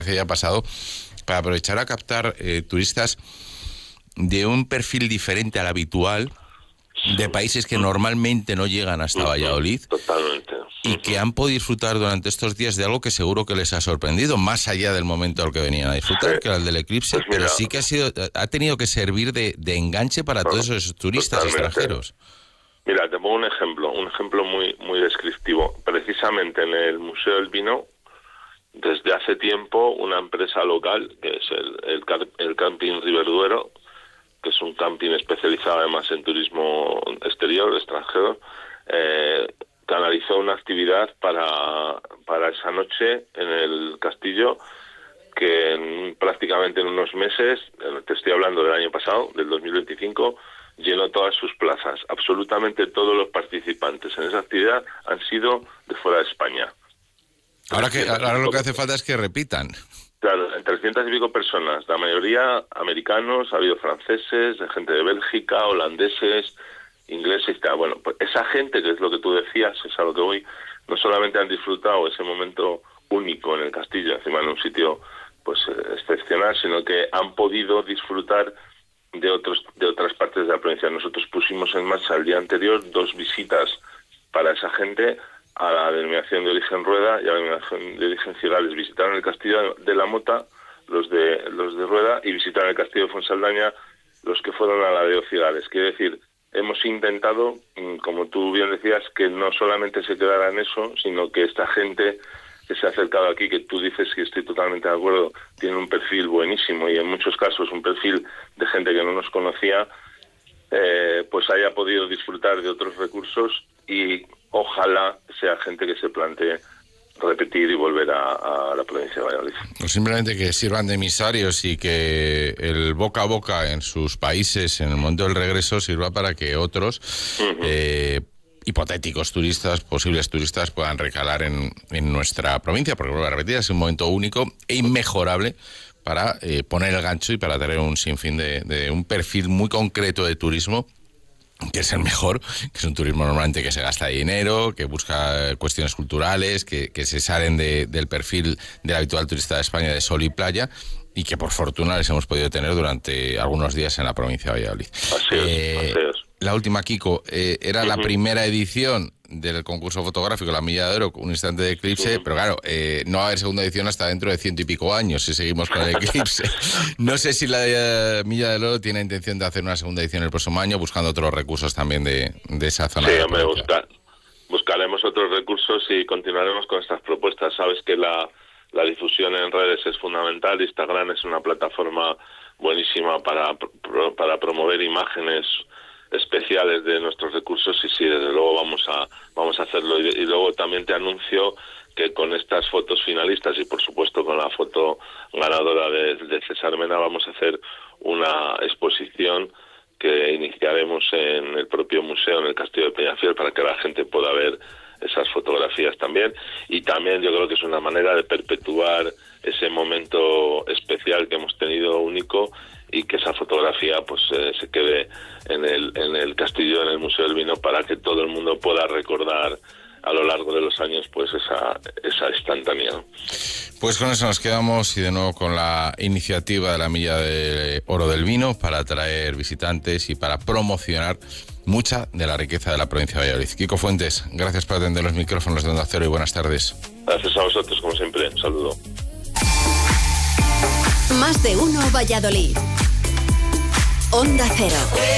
haya pasado, para aprovechar a captar turistas de un perfil diferente al habitual, de países que normalmente no llegan hasta Valladolid. Totalmente. Y que han podido disfrutar durante estos días de algo que seguro que les ha sorprendido, más allá del momento al que venían a disfrutar, que era el del eclipse, pues mira, pero sí que ha tenido que servir de enganche para todos esos turistas extranjeros. Mira, te pongo un ejemplo muy descriptivo. Precisamente en el Museo del Vino, desde hace tiempo, una empresa local, que es el Camping Riverduero, que es un camping especializado además en turismo exterior, extranjero, canalizó una actividad para esa noche en el castillo, que prácticamente en unos meses, te estoy hablando del año pasado, del 2025, llenó todas sus plazas. Absolutamente todos los participantes en esa actividad han sido de fuera de España. Ahora lo que hace falta es que repitan. Claro, en 300 y pico personas, la mayoría americanos, ha habido franceses, gente de Bélgica, holandeses, ingleses y tal. Bueno, pues esa gente, que es lo que tú decías, es a lo que voy, no solamente han disfrutado ese momento único en el castillo, encima en un sitio pues excepcional, sino que han podido disfrutar de otras partes de la provincia. Nosotros pusimos en marcha el día anterior 2 visitas para esa gente a la denominación de origen Rueda y a la denominación de origen Cigales. Visitaron el castillo de la Mota, los de Rueda, y visitaron el castillo de Fuensaldaña, los que fueron a la de Cigales. Quiere decir, hemos intentado, como tú bien decías, que no solamente se quedara en eso, sino que esta gente que se ha acercado aquí, que tú dices que estoy totalmente de acuerdo, tiene un perfil buenísimo y en muchos casos un perfil de gente que no nos conocía, pues haya podido disfrutar de otros recursos y ojalá sea gente que se plantee repetir y volver a la provincia de Valladolid. O simplemente que sirvan de emisarios y que el boca a boca en sus países en el momento del regreso sirva para que otros hipotéticos turistas, posibles turistas, puedan recalar en nuestra provincia, porque vuelvo a repetir, es un momento único e inmejorable para poner el gancho y para tener un sinfín de un perfil muy concreto de turismo, que es el mejor, que es un turismo normalmente que se gasta dinero, que busca cuestiones culturales, que se salen del perfil del habitual turista de España de sol y playa, y que por fortuna les hemos podido tener durante algunos días en la provincia de Valladolid. Así es. La última, Kiko, era la primera edición del concurso fotográfico La Milla de Oro, un instante de eclipse, pero claro, no va a haber segunda edición hasta dentro de 100 y pico años si seguimos con el eclipse. No sé si la Milla del Oro tiene intención de hacer una segunda edición el próximo año, buscando otros recursos también de esa zona. Sí, hombre, buscaremos otros recursos y continuaremos con estas propuestas. Sabes que la difusión en redes es fundamental. Instagram es una plataforma buenísima para promover imágenes especiales de nuestros recursos y sí, desde luego vamos a hacerlo. Y luego también te anuncio que con estas fotos finalistas y por supuesto con la foto ganadora de César Mena vamos a hacer una exposición que iniciaremos en el propio museo, en el Castillo de Peñafiel, para que la gente pueda ver esas fotografías también. Y también yo creo que es una manera de perpetuar ese momento especial que hemos tenido, único, y que esa fotografía pues se quede en el castillo, en el Museo del Vino, para que todo el mundo pueda recordar a lo largo de los años pues esa instantánea. Pues con eso nos quedamos, y de nuevo con la iniciativa de la Milla de Oro del Vino para atraer visitantes y para promocionar mucha de la riqueza de la provincia de Valladolid. Kiko Fuentes, gracias por atender los micrófonos de Onda Cero y buenas tardes. Gracias a vosotros, como siempre. Un saludo. Más de uno Valladolid. Onda Cero.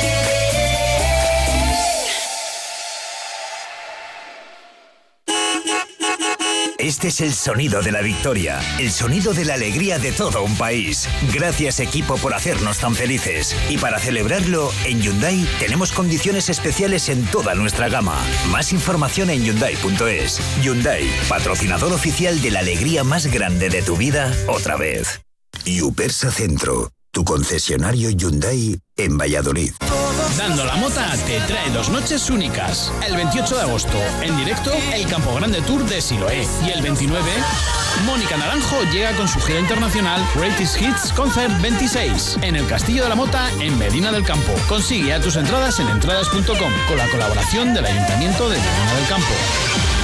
Este es el sonido de la victoria, el sonido de la alegría de todo un país. Gracias, equipo, por hacernos tan felices. Y para celebrarlo, en Hyundai tenemos condiciones especiales en toda nuestra gama. Más información en Hyundai.es. Hyundai, patrocinador oficial de la alegría más grande de tu vida, otra vez. Yupersa Centro, tu concesionario Hyundai en Valladolid. Dando la Mota te trae 2 noches únicas. El 28 de agosto, en directo, el Campo Grande Tour de Siloé. Y el 29, Mónica Naranjo llega con su gira internacional Greatest Hits Concert 26 en el Castillo de la Mota, en Medina del Campo. Consigue ya tus entradas en entradas.com con la colaboración del Ayuntamiento de Medina del Campo.